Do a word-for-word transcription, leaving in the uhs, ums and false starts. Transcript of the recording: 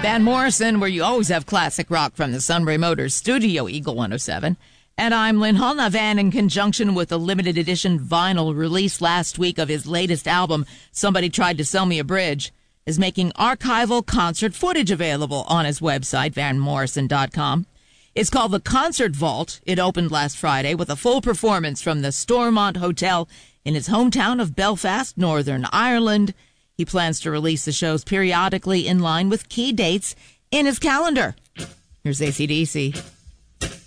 Van Morrison, where you always have classic rock from the Sunbury Motors studio, Eagle one oh seven. And I'm Lynn Hall. Now, Van, in conjunction with a limited edition vinyl release last week of his latest album, Somebody Tried to Sell Me a Bridge, is making archival concert footage available on his website, van morrison dot com. It's called the Concert Vault. It opened last Friday with a full performance from the Stormont Hotel in his hometown of Belfast, Northern Ireland. He plans to release the shows periodically in line with key dates in his calendar. Here's A C D C.